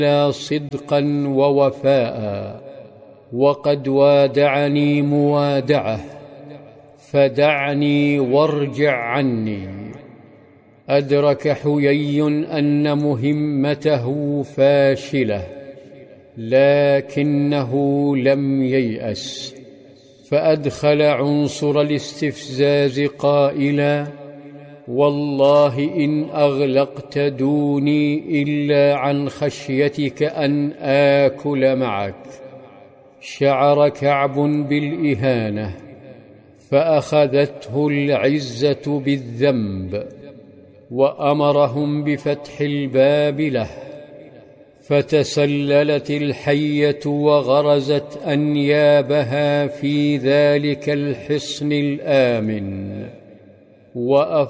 صدقا ووفاء، وقد وادعني موادعه، فدعني وارجع عني. أدرك حيي أن مهمته فاشلة، لكنه لم ييأس، فأدخل عنصر الاستفزاز قائلا: والله إن أغلقت دوني إلا عن خشيتك أن آكل معك. شعر كعب بالإهانة، فأخذته العزة بالذنب، وأمرهم بفتح الباب له، فتسللت الحية وغرزت أنيابها في ذلك الحصن الآمن،